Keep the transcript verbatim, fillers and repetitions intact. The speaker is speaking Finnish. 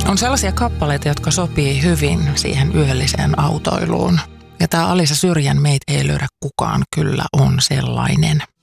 On sellaisia kappaleita, jotka sopii hyvin siihen yölliseen autoiluun. Ja tämä Alisa Syrjän Meitä ei löydä kukaan kyllä on sellainen.